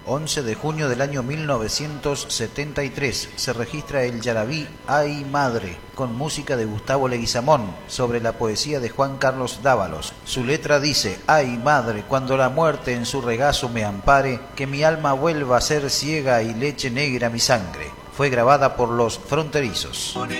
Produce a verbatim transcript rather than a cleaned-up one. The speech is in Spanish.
once de junio del año mil novecientos setenta y tres se registra el Yarabí Ay Madre, con música de Gustavo Leguizamón, sobre la poesía de Juan Carlos Dávalos. Su letra dice: Ay madre, cuando la muerte en su regazo me ampare, que mi alma vuelva a ser ciega y leche negra mi sangre. Fue grabada por Los Fronterizos.